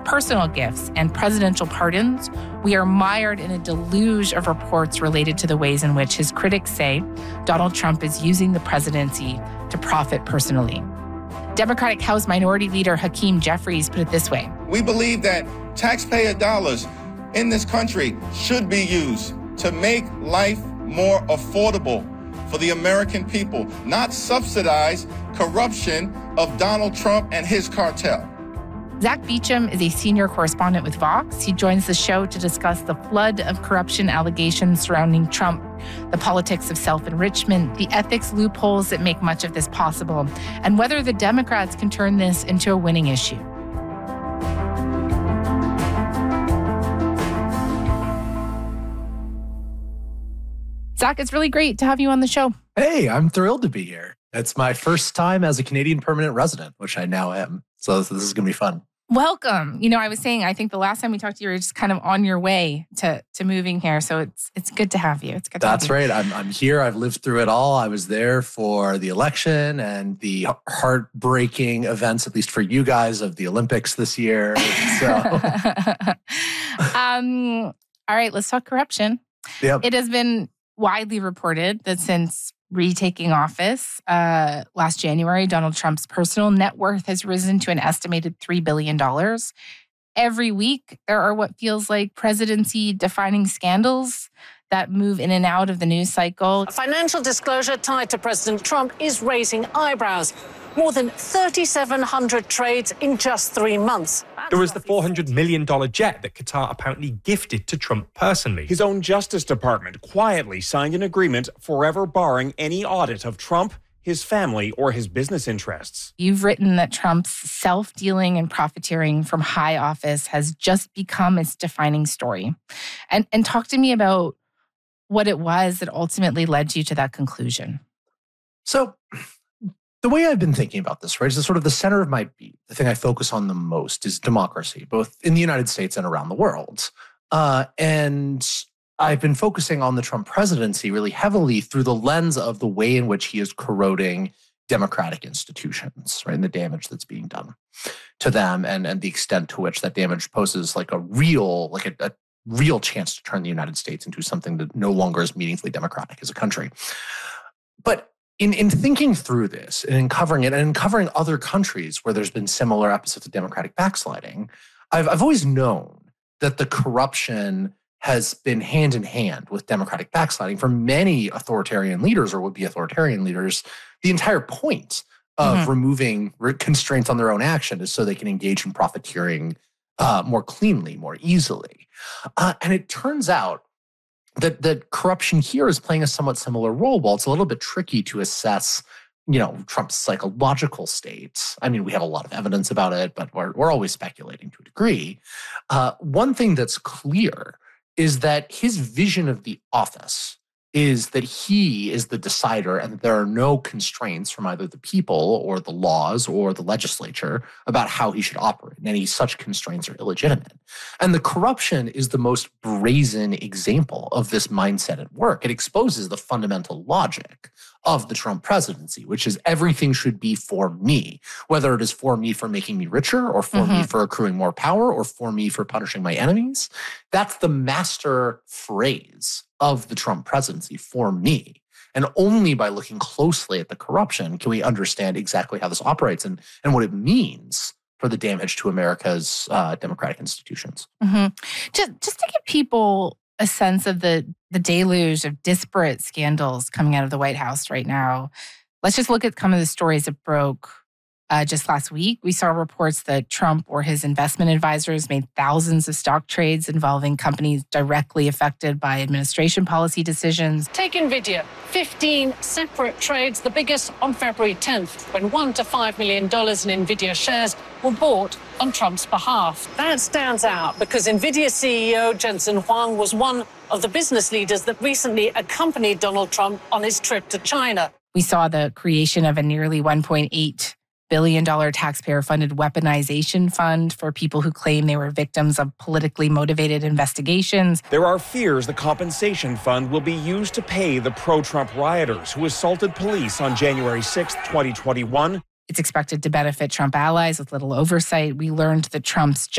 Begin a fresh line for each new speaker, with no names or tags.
personal gifts and presidential pardons, we are mired in a deluge of reports related to the ways in which his critics say Donald Trump is using the presidency to profit personally. Democratic House Minority Leader Hakeem Jeffries put it this way.
We believe that taxpayer dollars in this country should be used to make life more affordable for the American people, not subsidize corruption of Donald Trump and his cartel.
Zach Beecham is a senior correspondent with Vox. He joins the show to discuss the flood of corruption allegations surrounding Trump, the politics of self-enrichment, the ethics loopholes that make much of this possible, and whether the Democrats can turn this into a winning issue. Zach, it's really great to have you on the show.
Hey, I'm thrilled to be here. It's my first time as a Canadian permanent resident, which I now am. So this is going to be fun.
Welcome. I was saying, I think the last time we talked to you were just kind of on your way to moving here. So it's good to have you. It's good to have you.
That's right. I'm here. I've lived through it all. I was there for the election and the heartbreaking events, at least for you guys, of the Olympics this year. So.
All right, let's talk corruption.
Yep.
It has been widely reported that since retaking office last January, Donald Trump's personal net worth has risen to an estimated $3 billion. Every week, there are what feels like presidency-defining scandals that move in and out of the news cycle.
A financial disclosure tied to President Trump is raising eyebrows. More than 3,700 trades in just 3 months.
There was the $400 million jet that Qatar apparently gifted to Trump personally.
His own Justice Department quietly signed an agreement forever barring any audit of Trump, his family, or his business interests.
You've written that Trump's self-dealing and profiteering from high office has just become its defining story. And talk to me about what it was that ultimately led you to that conclusion.
So the way I've been thinking about this, right, is sort of the center of my beat. The thing I focus on the most is democracy, both in the United States and around the world. And I've been focusing on the Trump presidency really heavily through the lens of the way in which he is corroding democratic institutions, right, and the damage that's being done to them and the extent to which that damage poses a real chance to turn the United States into something that no longer is meaningfully democratic as a country. But in thinking through this and in covering it and in covering other countries where there's been similar episodes of democratic backsliding, I've always known that the corruption has been hand in hand with democratic backsliding. For many authoritarian leaders or would-be authoritarian leaders, the entire point of removing constraints on their own action is so they can engage in profiteering more cleanly, more easily. And it turns out that corruption here is playing a somewhat similar role. While it's a little bit tricky to assess, Trump's psychological state. I mean, we have a lot of evidence about it, but we're always speculating to a degree. One thing that's clear is that his vision of the office is that he is the decider and that there are no constraints from either the people or the laws or the legislature about how he should operate. And any such constraints are illegitimate. And the corruption is the most brazen example of this mindset at work. It exposes the fundamental logic of the Trump presidency, which is everything should be for me, whether it is for me for making me richer or for me for accruing more power or for me for punishing my enemies. That's the master phrase of the Trump presidency, for me. And only by looking closely at the corruption can we understand exactly how this operates and what it means for the damage to America's democratic institutions.
Just to give people a sense of the deluge of disparate scandals coming out of the White House right now, let's just look at some of the stories that broke just last week. We saw reports that Trump or his investment advisors made thousands of stock trades involving companies directly affected by administration policy decisions.
Take NVIDIA, 15 separate trades, the biggest on February 10th, when $1 to $5 million in NVIDIA shares were bought on Trump's behalf. That stands out because NVIDIA CEO Jensen Huang was one of the business leaders that recently accompanied Donald Trump on his trip to China.
We saw the creation of a nearly $1.8 billion taxpayer-funded weaponization fund for people who claim they were victims of politically motivated investigations.
There are fears the compensation fund will be used to pay the pro-Trump rioters who assaulted police on January 6, 2021.
It's expected to benefit Trump allies with little oversight. We learned that Trump's